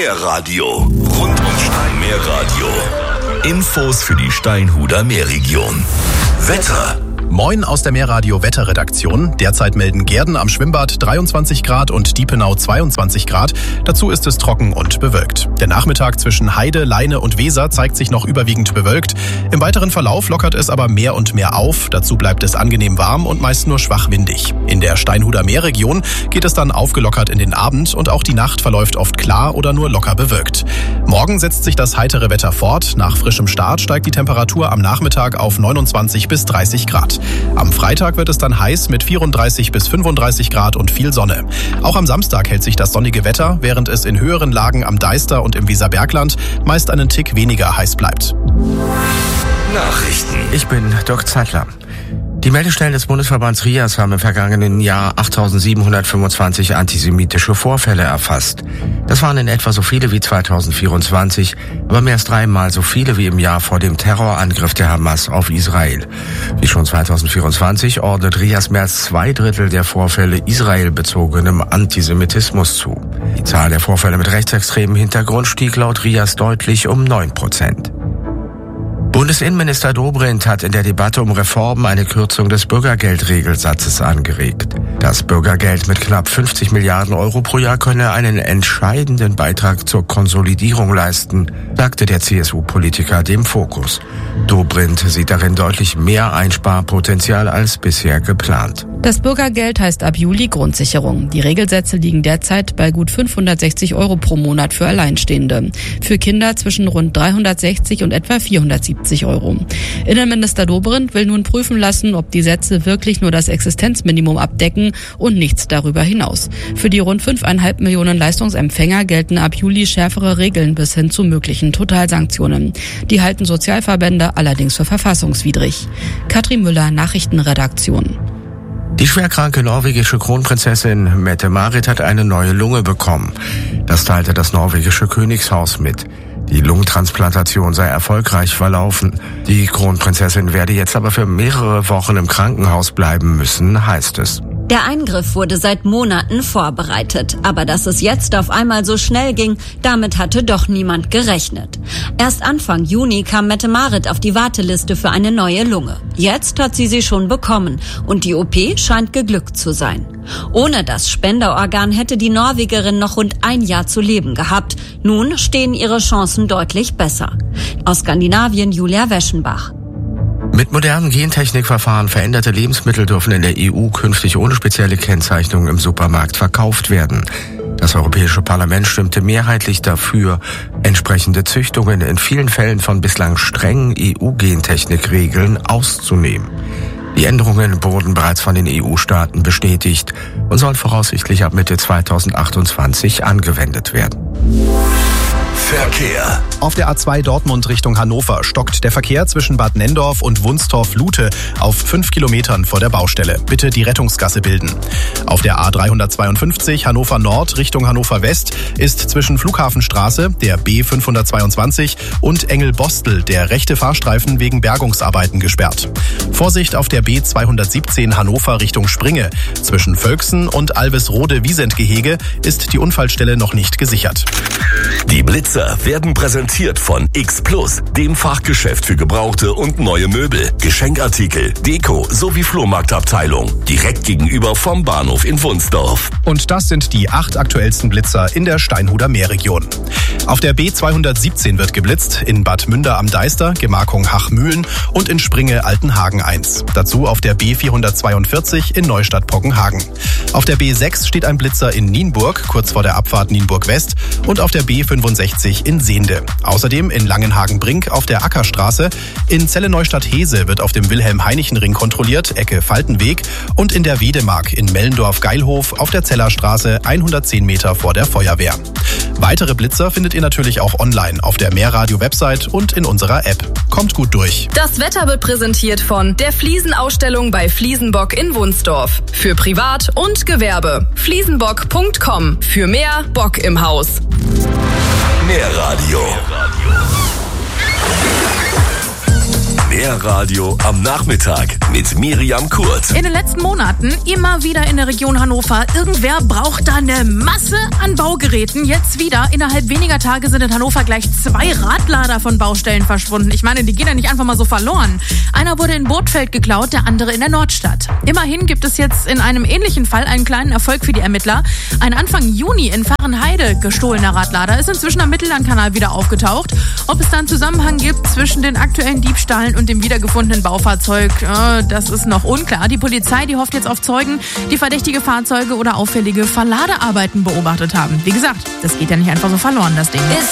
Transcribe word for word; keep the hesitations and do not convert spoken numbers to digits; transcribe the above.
Meerradio. Rund um Stein. Meerradio. Infos für die Steinhuder Meerregion. Wetter. Moin aus der Meerradio-Wetterredaktion. Derzeit melden Gehrden am Schwimmbad dreiundzwanzig Grad und Diepenau zweiundzwanzig Grad. Dazu ist es trocken und bewölkt. Der Nachmittag zwischen Heide, Leine und Weser zeigt sich noch überwiegend bewölkt. Im weiteren Verlauf lockert es aber mehr und mehr auf. Dazu bleibt es angenehm warm und meist nur schwach windig. In der Steinhuder Meerregion geht es dann aufgelockert in den Abend und auch die Nacht verläuft oft klar oder nur locker bewölkt. Morgen setzt sich das heitere Wetter fort. Nach frischem Start steigt die Temperatur am Nachmittag auf neunundzwanzig bis dreißig Grad. Am Freitag wird es dann heiß mit vierunddreißig bis fünfunddreißig Grad und viel Sonne. Auch am Samstag hält sich das sonnige Wetter, während es in höheren Lagen am Deister und im Weserbergland meist einen Tick weniger heiß bleibt. Nachrichten. Ich bin Dirk Zeitler. Die Meldestellen des Bundesverbands RIAS haben im vergangenen Jahr achttausendsiebenhundertfünfundzwanzig antisemitische Vorfälle erfasst. Das waren in etwa so viele wie zweitausendvierundzwanzig, aber mehr als dreimal so viele wie im Jahr vor dem Terrorangriff der Hamas auf Israel. Wie schon zweitausendvierundzwanzig ordnet RIAS mehr als zwei Drittel der Vorfälle israelbezogenem Antisemitismus zu. Die Zahl der Vorfälle mit rechtsextremem Hintergrund stieg laut RIAS deutlich um neun Prozent. Bundesinnenminister Dobrindt hat in der Debatte um Reformen eine Kürzung des Bürgergeldregelsatzes angeregt. Das Bürgergeld mit knapp fünfzig Milliarden Euro pro Jahr könne einen entscheidenden Beitrag zur Konsolidierung leisten, sagte der C S U-Politiker dem Fokus. Dobrindt sieht darin deutlich mehr Einsparpotenzial als bisher geplant. Das Bürgergeld heißt ab Juli Grundsicherung. Die Regelsätze liegen derzeit bei gut fünfhundertsechzig Euro pro Monat für Alleinstehende. Für Kinder zwischen rund dreihundertsechzig und etwa vierhundertsiebzig Euro. Innenminister Dobrindt will nun prüfen lassen, ob die Sätze wirklich nur das Existenzminimum abdecken und nichts darüber hinaus. Für die rund fünfeinhalb Millionen Leistungsempfänger gelten ab Juli schärfere Regeln bis hin zu möglichen Totalsanktionen. Die halten Sozialverbände allerdings für verfassungswidrig. Katrin Müller, Nachrichtenredaktion. Die schwerkranke norwegische Kronprinzessin Mette-Marit hat eine neue Lunge bekommen. Das teilte das norwegische Königshaus mit. Die Lungentransplantation sei erfolgreich verlaufen. Die Kronprinzessin werde jetzt aber für mehrere Wochen im Krankenhaus bleiben müssen, heißt es. Der Eingriff wurde seit Monaten vorbereitet. Aber dass es jetzt auf einmal so schnell ging, damit hatte doch niemand gerechnet. Erst Anfang Juni kam Mette-Marit auf die Warteliste für eine neue Lunge. Jetzt hat sie sie schon bekommen und die O P scheint geglückt zu sein. Ohne das Spenderorgan hätte die Norwegerin noch rund ein Jahr zu leben gehabt. Nun stehen ihre Chancen deutlich besser. Aus Skandinavien Julia Weschenbach. Mit modernen Gentechnikverfahren veränderte Lebensmittel dürfen in der E U künftig ohne spezielle Kennzeichnung im Supermarkt verkauft werden. Das Europäische Parlament stimmte mehrheitlich dafür, entsprechende Züchtungen in vielen Fällen von bislang strengen E U-Gentechnikregeln auszunehmen. Die Änderungen wurden bereits von den E U-Staaten bestätigt und sollen voraussichtlich ab Mitte zweitausendachtundzwanzig angewendet werden. Verkehr. Auf der A zwei Dortmund Richtung Hannover stockt der Verkehr zwischen Bad Nenndorf und Wunstorf-Lute auf fünf Kilometern vor der Baustelle. Bitte die Rettungsgasse bilden. Auf der A dreihundertzweiundfünfzig Hannover Nord Richtung Hannover West ist zwischen Flughafenstraße, der B fünfhundertzweiundzwanzig und Engel-Bostel der rechte Fahrstreifen wegen Bergungsarbeiten gesperrt. Vorsicht auf der B zweihundertsiebzehn Hannover Richtung Springe. Zwischen Völksen und Alvesrode-Wiesent-Gehege ist die Unfallstelle noch nicht gesichert. Die Blitzer werden präsentiert von X Plus, dem Fachgeschäft für gebrauchte und neue Möbel, Geschenkartikel, Deko sowie Flohmarktabteilung. Direkt gegenüber vom Bahnhof in Wunsdorf. Und das sind die acht aktuellsten Blitzer in der Steinhuder Meerregion. Auf der B zweihundertsiebzehn wird geblitzt, in Bad Münder am Deister, Gemarkung Hachmühlen und in Springe Altenhagen eins. Dazu auf der B vierhundertzweiundvierzig in Neustadt-Poggenhagen. Auf der B sechs steht ein Blitzer in Nienburg, kurz vor der Abfahrt Nienburg West, und auf der B fünfundsechzig in Sehnde. Außerdem in Langenhagen-Brink auf der Ackerstraße, in Zelle-Neustadt-Hese wird auf dem Wilhelm-Heinichen-Ring kontrolliert, Ecke Faltenweg, und in der Wedemark in Mellendorf-Geilhof auf der Zellerstraße hundertzehn Meter vor der Feuerwehr. Weitere Blitzer findet ihr natürlich auch online auf der Meerradio-Website und in unserer App. Kommt gut durch. Das Wetter wird präsentiert von der Fliesenausstellung bei Fliesenbock in Wunsdorf. Für Privat und Gewerbe. fliesenbock punkt com. Für mehr Bock im Haus. Meerradio. Mehr Radio am Nachmittag mit Miriam Kurt. In den letzten Monaten immer wieder in der Region Hannover. Irgendwer braucht da eine Masse an Baugeräten. Jetzt wieder. Innerhalb weniger Tage sind in Hannover gleich zwei Radlader von Baustellen verschwunden. Ich meine, die gehen ja nicht einfach mal so verloren. Einer wurde in Burtfeld geklaut, der andere in der Nordstadt. Immerhin gibt es jetzt in einem ähnlichen Fall einen kleinen Erfolg für die Ermittler. Ein Anfang Juni in Fahrenheide gestohlener Radlader ist inzwischen am Mittellandkanal wieder aufgetaucht. Ob es da einen Zusammenhang gibt zwischen den aktuellen Diebstahlen und dem wiedergefundenen Baufahrzeug, äh, das ist noch unklar. Die Polizei, die hofft jetzt auf Zeugen, die verdächtige Fahrzeuge oder auffällige Verladearbeiten beobachtet haben. Wie gesagt, das geht ja nicht einfach so verloren, das Ding.